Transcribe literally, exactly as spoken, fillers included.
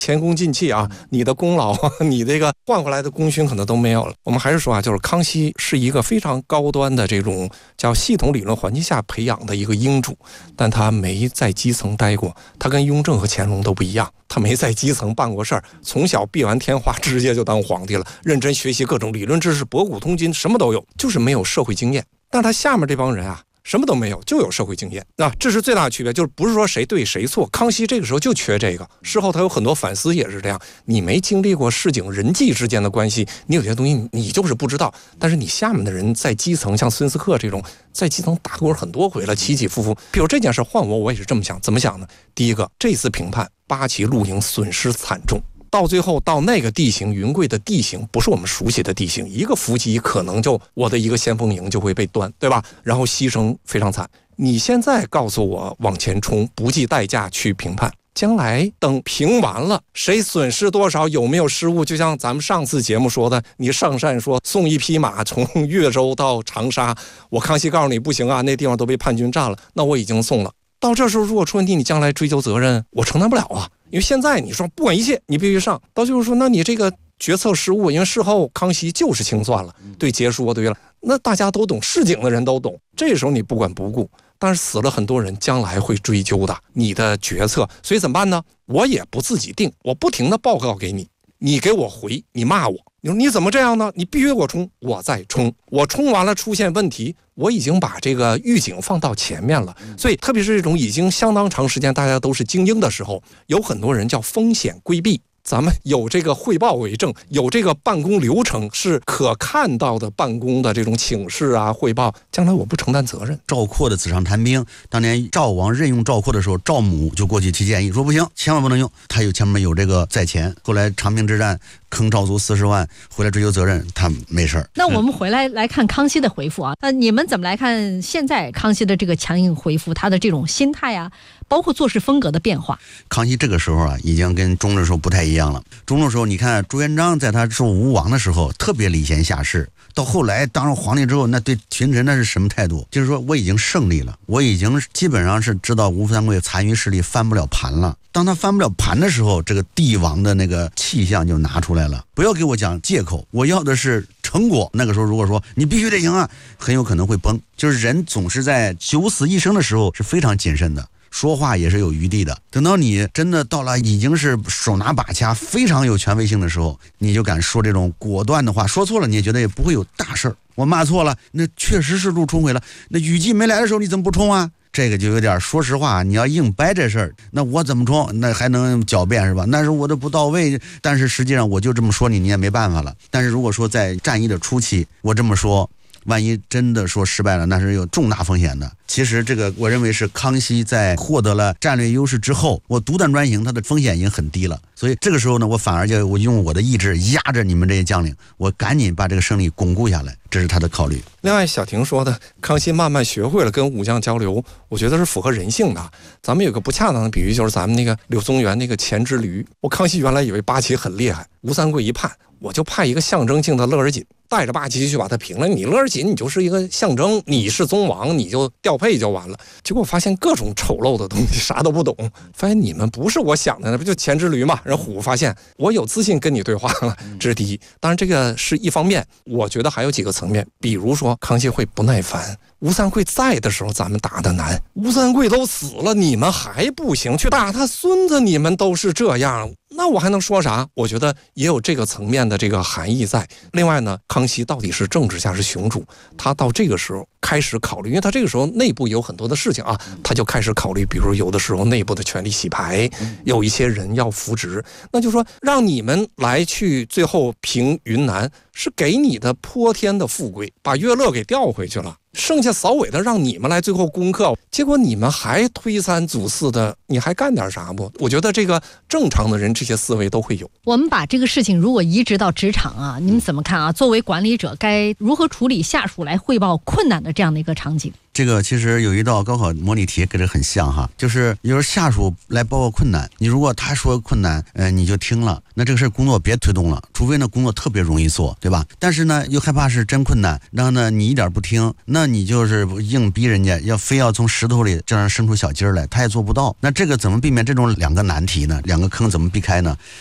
前功尽弃啊，你的功劳，你这个换回来的功勋可能都没有了。我们还是说啊，就是康熙是一个非常高端的这种叫系统理论环境下培养的一个英主，但他没在基层待过，他跟雍正和乾隆都不一样，他没在基层办过事儿，从小闭完天花直接就当皇帝了，认真学习各种理论知识，博古通今，什么都有，就是没有社会经验。但他下面这帮人啊，什么都没有，就有社会经验啊，这是最大的区别。就是不是说谁对谁错，康熙这个时候就缺这个。事后他有很多反思也是这样，你没经历过市井人际之间的关系，你有些东西你就是不知道。但是你下面的人在基层，像孙思克这种在基层打滚很多回了，起起伏伏。比如这件事换我，我也是这么想，怎么想呢？第一个，这次平叛，八旗露营损失惨重。到最后到那个地形，云贵的地形不是我们熟悉的地形，一个伏击可能就我的一个先锋营就会被端，对吧？然后牺牲非常惨。你现在告诉我往前冲，不计代价去平叛，将来等平完了，谁损失多少，有没有失误？就像咱们上次节目说的，你上善说送一匹马从越州到长沙，我康熙告诉你不行啊，那地方都被叛军占了，那我已经送了。到这时候如果出问题，你将来追究责任，我承担不了啊。因为现在你说不管一切，你必须上，到最后说，那你这个决策失误，因为事后康熙就是清算了，对结束对了，那大家都懂，市井的人都懂，这时候你不管不顾，但是死了很多人，将来会追究的你的决策，所以怎么办呢？我也不自己定，我不停的报告给你，你给我回，你骂我，你说你怎么这样呢？你必须给我冲，我再冲，我冲完了出现问题，我已经把这个预警放到前面了。所以特别是这种已经相当长时间大家都是精英的时候，有很多人叫风险规避，咱们有这个汇报为证，有这个办公流程是可看到的办公的这种请示啊汇报，将来我不承担责任。 赵括的纸上谈兵，当年赵王任用赵括的时候，赵母就过去提建议说不行，千万不能用，他有前面有这个在前。后来长平之战坑赵族四十万回来追究责任，他没事。 那我们回来来看康熙的回复啊，那你们怎么来看现在康熙的这个强硬回复，他的这种心态啊，包括做事风格的变化？ 康熙这个时候啊，已经跟中正时候不太一样了。中正时候，你看朱元璋在他做吴王的时候，特别礼贤下士。到后来当上皇帝之后，那对群臣那是什么态度？就是说我已经胜利了，我已经基本上是知道吴三桂残余势力翻不了盘了。当他翻不了盘的时候，这个帝王的那个气象就拿出来了。不要给我讲借口，我要的是成果。那个时候如果说你必须得赢啊，很有可能会崩。就是人总是在九死一生的时候是非常谨慎的，说话也是有余地的。等到你真的到了已经是手拿把掐非常有权威性的时候，你就敢说这种果断的话，说错了你也觉得也不会有大事儿。我骂错了，那确实是路冲毁了，那雨季没来的时候你怎么不冲啊？这个就有点，说实话，你要硬掰这事儿，那我怎么冲？那还能狡辩是吧？那是我的不到位，但是实际上我就这么说你，你也没办法了。但是如果说在战役的初期，我这么说，万一真的说失败了，那是有重大风险的。其实这个我认为是康熙在获得了战略优势之后，我独断专行，它的风险已经很低了。所以这个时候呢，我反而就我用我的意志压着你们这些将领，我赶紧把这个胜利巩固下来，这是他的考虑。 另外小婷说的，康熙慢慢学会了跟武将交流，我觉得是符合人性的。咱们有个不恰当的比喻，就是咱们那个柳宗元那个前之驴。我康熙原来以为八旗很厉害，吴三桂一叛，我就派一个象征性的勒尔锦带着八旗去把他平了。你勒尔锦你就是一个象征，你是宗王你就调配就完了。结果发现各种丑陋的东西，啥都不懂，发现你们不是我想的，那不就前之驴嘛。人虎发现我有自信跟你对话了，这是第一。当然这个是一方面，我觉得还有几个层面，比如说康熙会不耐烦。吴三桂在的时候咱们打得难，吴三桂都死了你们还不行，去打他孙子你们都是这样，那我还能说啥？我觉得也有这个层面的这个含义在。另外呢，康熙到底是政治家是雄主，他到这个时候开始考虑，因为他这个时候内部有很多的事情啊，他就开始考虑，比如有的时候内部的权力洗牌，有一些人要扶植，那就说让你们来去最后平云南，是给你的泼天的富贵，把乐乐给调回去了，剩下扫尾的让你们来最后攻克，结果你们还推三阻四的，你还干点啥不？我觉得这个正常的人这些思维都会有。 我们把这个事情如果移植到职场啊，你们怎么看啊？作为管理者该如何处理下属来汇报困难的这样的一个场景？ 这个其实有一道高考模拟题跟这很像哈，就是有时候下属来报告困难，你如果他说困难，呃，你就听了，那这个事工作别推动了，除非呢工作特别容易做，对吧？但是呢又害怕是真困难，然后呢你一点不听，那你就是硬逼人家要非要从石头里这样生出小鸡儿来，他也做不到。那这个怎么避免这种两个难题呢？两个坑怎么避开呢？